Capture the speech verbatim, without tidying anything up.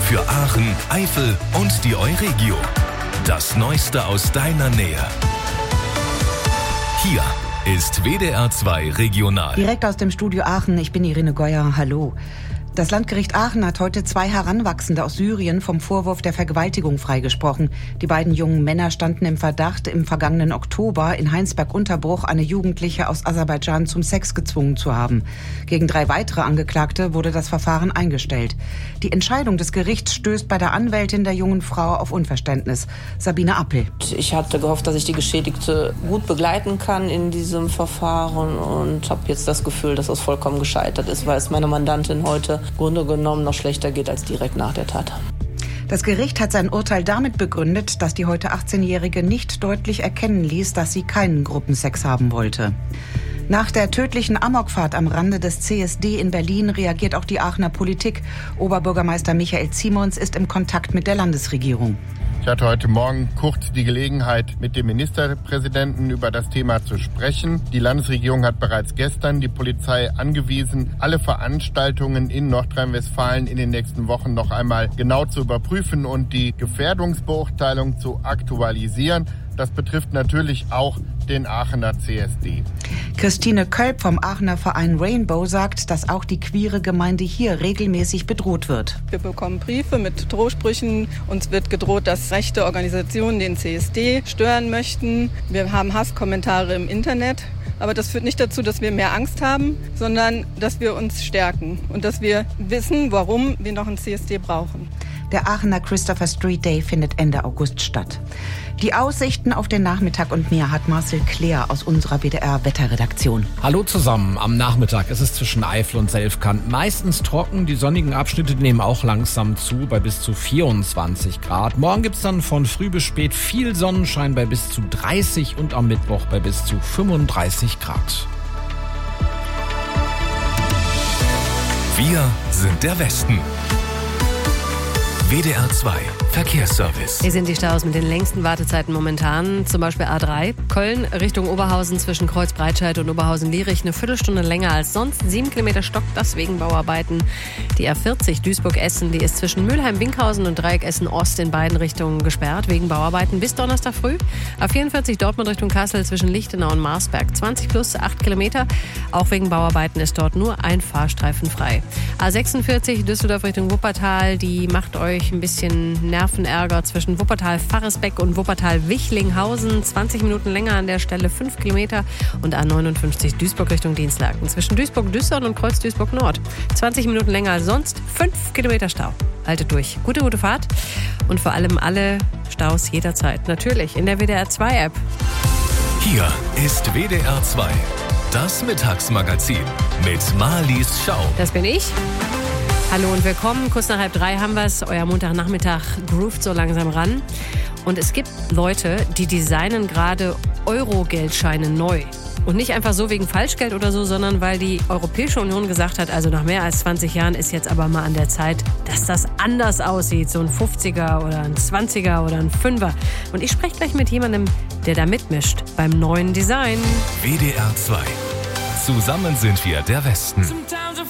Für Aachen, Eifel und die Euregio. Das Neueste aus deiner Nähe. Hier ist W D R zwei Regional. Direkt aus dem Studio Aachen, ich bin Irene Geuer, hallo. Das Landgericht Aachen hat heute zwei Heranwachsende aus Syrien vom Vorwurf der Vergewaltigung freigesprochen. Die beiden jungen Männer standen im Verdacht, im vergangenen Oktober in Heinsberg-Unterbruch eine Jugendliche aus Aserbaidschan zum Sex gezwungen zu haben. Gegen drei weitere Angeklagte wurde das Verfahren eingestellt. Die Entscheidung des Gerichts stößt bei der Anwältin der jungen Frau auf Unverständnis. Sabine Appel. Ich hatte gehofft, dass ich die Geschädigte gut begleiten kann in diesem Verfahren und habe jetzt das Gefühl, dass das vollkommen gescheitert ist, weil es meiner Mandantin heute im Grunde genommen noch schlechter geht als direkt nach der Tat. Das Gericht hat sein Urteil damit begründet, dass die heute achtzehnjährige nicht deutlich erkennen ließ, dass sie keinen Gruppensex haben wollte. Nach der tödlichen Amokfahrt am Rande des C S D in Berlin reagiert auch die Aachener Politik. Oberbürgermeister Michael Ziemons ist im Kontakt mit der Landesregierung. Ich hatte heute Morgen kurz die Gelegenheit, mit dem Ministerpräsidenten über das Thema zu sprechen. Die Landesregierung hat bereits gestern die Polizei angewiesen, alle Veranstaltungen in Nordrhein-Westfalen in den nächsten Wochen noch einmal genau zu überprüfen und die Gefährdungsbeurteilung zu aktualisieren. Das betrifft natürlich auch den Aachener C S D. Christine Kölb vom Aachener Verein Rainbow sagt, dass auch die queere Gemeinde hier regelmäßig bedroht wird. Wir bekommen Briefe mit Drohsprüchen. Uns wird gedroht, dass rechte Organisationen den C S D stören möchten. Wir haben Hasskommentare im Internet. Aber das führt nicht dazu, dass wir mehr Angst haben, sondern dass wir uns stärken und dass wir wissen, warum wir noch einen C S D brauchen. Der Aachener Christopher Street Day findet Ende August statt. Die Aussichten auf den Nachmittag und mehr hat Marcel Kleer aus unserer W D R-Wetterredaktion. Hallo zusammen. Am Nachmittag ist es zwischen Eifel und Selfkant meistens trocken. Die sonnigen Abschnitte nehmen auch langsam zu bei bis zu vierundzwanzig Grad. Morgen gibt es dann von früh bis spät viel Sonnenschein bei bis zu dreißig und am Mittwoch bei bis zu fünfunddreißig Grad. Wir sind der Westen. W D R zwei Verkehrsservice. Hier sind die Staus mit den längsten Wartezeiten momentan. Zum Beispiel A drei, Köln Richtung Oberhausen zwischen Kreuzbreitscheid und Oberhausen-Lierich eine Viertelstunde länger als sonst. Sieben Kilometer stockt das wegen Bauarbeiten. Die A vierzig Duisburg-Essen, die ist zwischen Mülheim-Winkhausen und Dreieck Essen-Ost in beiden Richtungen gesperrt wegen Bauarbeiten bis Donnerstag früh. A vierundvierzig Dortmund Richtung Kassel zwischen Lichtenau und Marsberg. zwanzig plus acht Kilometer. Auch wegen Bauarbeiten ist dort nur ein Fahrstreifen frei. A sechsundvierzig Düsseldorf Richtung Wuppertal, die macht euch ein bisschen Nervenärger zwischen Wuppertal-Farresbeck und Wuppertal-Wichlinghausen. zwanzig Minuten länger an der Stelle, fünf Kilometer. Und A neunundfünfzig Duisburg Richtung Dienstlaken zwischen Duisburg-Düssern und Kreuz Duisburg-Nord. zwanzig Minuten länger als sonst, fünf Kilometer Stau. Haltet durch. Gute, gute Fahrt. Und vor allem alle Staus jederzeit. Natürlich in der W D R zwei App. Hier ist W D R zwei. Das Mittagsmagazin mit Marlies Schau. Das bin ich. Hallo und willkommen. Kurz nach halb drei haben wir es. Euer Montagnachmittag groovt so langsam ran. Und es gibt Leute, die designen gerade Euro-Geldscheine neu. Und nicht einfach so wegen Falschgeld oder so, sondern weil die Europäische Union gesagt hat, also nach mehr als zwanzig Jahren ist jetzt aber mal an der Zeit, dass das anders aussieht. So ein fünfziger oder ein zwanziger oder ein Fünfer. Und ich spreche gleich mit jemandem, der da mitmischt beim neuen Design. W D R zwei. Zusammen sind wir der Westen.